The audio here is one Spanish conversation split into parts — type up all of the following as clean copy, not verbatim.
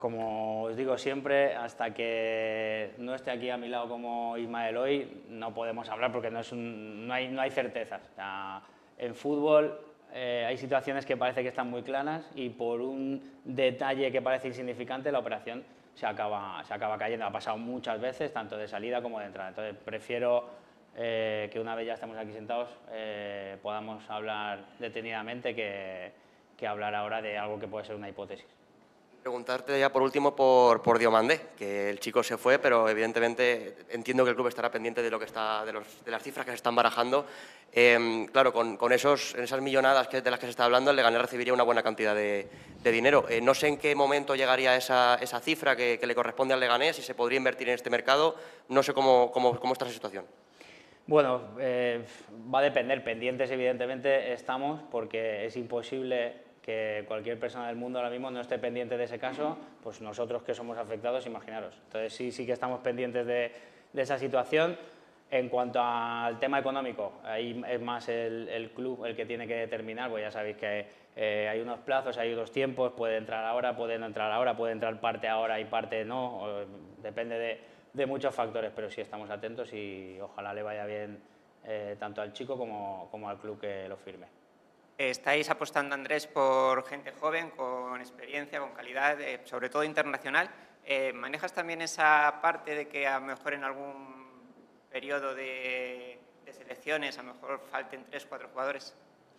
Como os digo siempre, hasta que no esté aquí a mi lado como Ismael hoy, no podemos hablar porque no hay certezas. O sea, en fútbol hay situaciones que parece que están muy claras y por un detalle que parece insignificante la operación se acaba cayendo. Ha pasado muchas veces, tanto de salida como de entrada. Entonces prefiero que una vez ya estemos aquí sentados podamos hablar detenidamente que hablar ahora de algo que puede ser una hipótesis. Preguntarte ya por último por Diomandé, que el chico se fue, pero evidentemente entiendo que el club estará pendiente de lo que está, de las cifras que se están barajando. Claro, con esas millonadas de las que se está hablando, el Leganés recibiría una buena cantidad de dinero. No sé en qué momento llegaría esa cifra que le corresponde al Leganés, si se podría invertir en este mercado. No sé cómo está esa situación. Bueno, va a depender. Pendientes, evidentemente, estamos, porque es imposible que cualquier persona del mundo ahora mismo no esté pendiente de ese caso, pues nosotros que somos afectados, imaginaros. Entonces sí que estamos pendientes de esa situación. En cuanto al tema económico, ahí es más el club el que tiene que determinar, pues ya sabéis que hay unos plazos, hay unos tiempos, puede entrar ahora, puede no entrar ahora, puede entrar parte ahora y parte no, depende de muchos factores, pero sí estamos atentos y ojalá le vaya bien tanto al chico como al club que lo firme. Estáis apostando, Andrés, por gente joven, con experiencia, con calidad, sobre todo internacional. ¿Manejas también esa parte de que a lo mejor en algún periodo de selecciones a lo mejor falten 3 o 4 jugadores?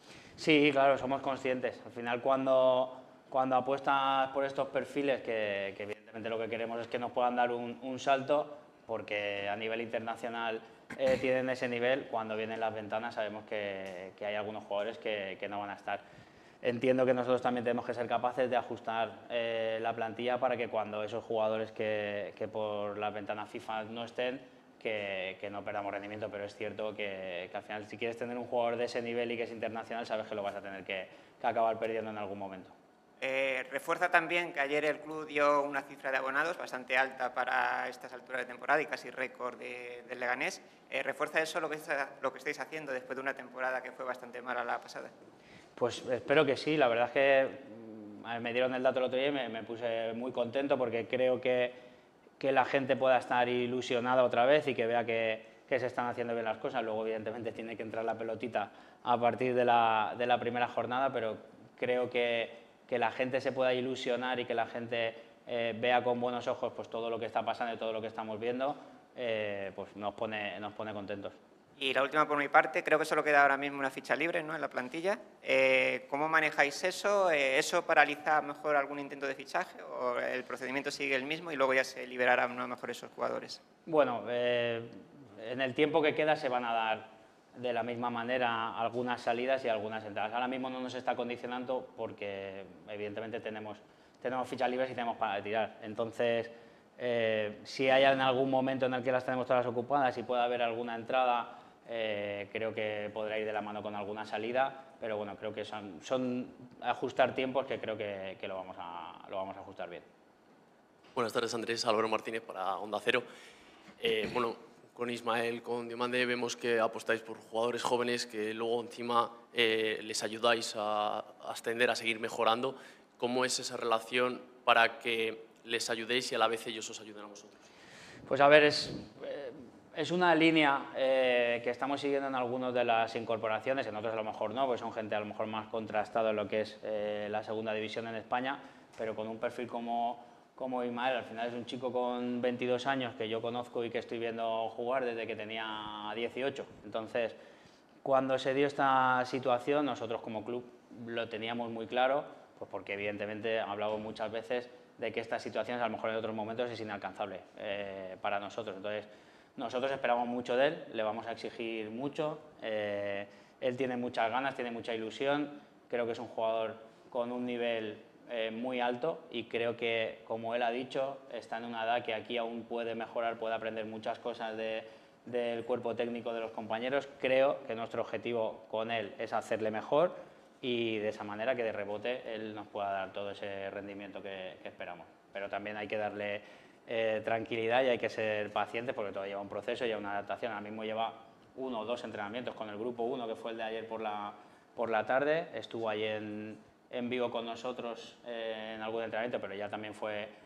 Sí, claro, somos conscientes. Al final, cuando apuestas por estos perfiles, que evidentemente lo que queremos es que nos puedan dar un salto, porque a nivel internacional tienen ese nivel, cuando vienen las ventanas sabemos que hay algunos jugadores que no van a estar. Entiendo que nosotros también tenemos que ser capaces de ajustar la plantilla para que cuando esos jugadores que por las ventanas FIFA no estén, que no perdamos rendimiento, pero es cierto que al final si quieres tener un jugador de ese nivel y que es internacional, sabes que lo vas a tener que acabar perdiendo en algún momento. Refuerza también que ayer el club dio una cifra de abonados bastante alta para estas alturas de temporada y casi récord del Leganés. ¿Refuerza eso lo que estáis haciendo después de una temporada que fue bastante mala la pasada? Pues espero que sí, la verdad es que me dieron el dato el otro día y me puse muy contento porque creo que la gente pueda estar ilusionada otra vez y que vea que se están haciendo bien las cosas. Luego, evidentemente, tiene que entrar la pelotita a partir de la primera jornada, pero creo que la gente se pueda ilusionar y que la gente vea con buenos ojos pues todo lo que está pasando y todo lo que estamos viendo, pues nos pone contentos. Y la última por mi parte, creo que solo queda ahora mismo una ficha libre, ¿no?, en la plantilla. ¿Cómo manejáis eso? ¿Eso paraliza a lo mejor algún intento de fichaje o el procedimiento sigue el mismo y luego ya se liberarán a lo mejor esos jugadores? Bueno, en el tiempo que queda se van a dar de la misma manera algunas salidas y algunas entradas. Ahora mismo no nos está condicionando porque evidentemente tenemos fichas libres y tenemos para tirar. Entonces, si hay en algún momento en el que las tenemos todas ocupadas y puede haber alguna entrada, creo que podrá ir de la mano con alguna salida, pero bueno, creo que son ajustar tiempos que creo que lo vamos a ajustar bien. Buenas tardes, Andrés. Álvaro Martínez para Onda Cero. Bueno, con Ismael, con Diomandé, vemos que apostáis por jugadores jóvenes que luego encima les ayudáis a ascender, a seguir mejorando. ¿Cómo es esa relación para que les ayudéis y a la vez ellos os ayuden a vosotros? Pues a ver, es una línea que estamos siguiendo en algunas de las incorporaciones, en otros a lo mejor no, porque son gente a lo mejor más contrastada en lo que es la segunda división en España, pero con un perfil como Ismael. Al final es un chico con 22 años que yo conozco y que estoy viendo jugar desde que tenía 18. Entonces, cuando se dio esta situación, nosotros como club lo teníamos muy claro, pues porque evidentemente hablamos muchas veces de que estas situaciones a lo mejor en otros momentos es inalcanzable para nosotros. Entonces, nosotros esperamos mucho de él, le vamos a exigir mucho, él tiene muchas ganas, tiene mucha ilusión, creo que es un jugador con un nivel muy alto y creo que, como él ha dicho, está en una edad que aquí aún puede mejorar, puede aprender muchas cosas del cuerpo técnico de los compañeros. Creo que nuestro objetivo con él es hacerle mejor y de esa manera que de rebote él nos pueda dar todo ese rendimiento que esperamos. Pero también hay que darle tranquilidad y hay que ser pacientes porque todavía lleva un proceso, lleva una adaptación. Ahora mismo lleva 1 o 2 entrenamientos con el grupo 1, que fue el de ayer por la tarde. Estuvo ahí en Vigo con nosotros en algún entrenamiento, pero ya también fue